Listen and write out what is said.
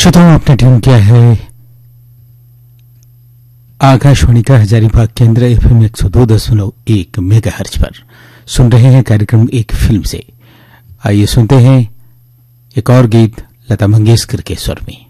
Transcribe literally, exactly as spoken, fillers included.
श्रोताओं, आपने ट्यून किया है आकाशवाणी का हजारीबाग केंद्र एफएम एक सौ दो दशमलव एक मेगाहर्ट्ज पर। सुन रहे हैं कार्यक्रम एक फिल्म से। आइए सुनते हैं एक और गीत लता मंगेशकर के स्वर में।